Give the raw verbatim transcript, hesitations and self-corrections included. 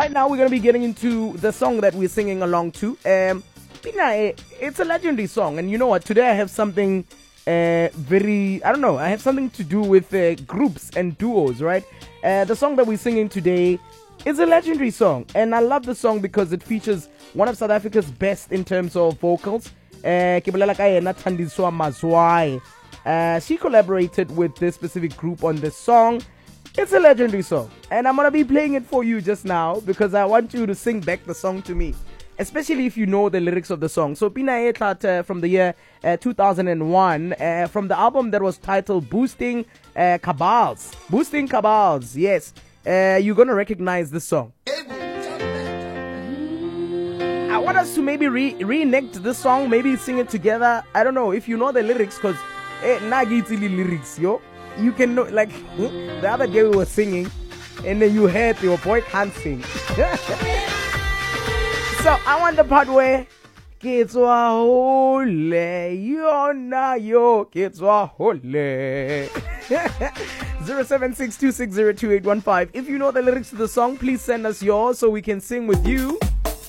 right now we're going to be getting into the song that we're singing along to. Um, it's a legendary song, and you know what? Today I have something uh, very, I don't know, I have something to do with uh, groups and duos, right? Uh, the song that we're singing today is a legendary song, and I love the song because it features one of South Africa's best in terms of vocals. Uh, ke bolela ka yena Thandiswa Mazwai. Uh, she collaborated with this specific group on this song. It's a legendary song, and I'm going to be playing it for you just now because I want you to sing back the song to me, especially if you know the lyrics of the song. So Pina Etlat uh, from the year uh, two thousand one, uh, from the album that was titled Boosting uh, Cabals. Boosting Cabals, yes. Uh, you're going to recognize this song. I want us to maybe re- reenact this song, maybe sing it together. I don't know if you know the lyrics, because eh, nagi itili lyrics, yo. You can know, like, the other day we were singing, and then you heard your boy can't sing. So I want the part where Kitswa hole, yo na yo, Kitswa hole. zero seven six two six zero two eight one five. If you know the lyrics to the song, please send us yours so we can sing with you.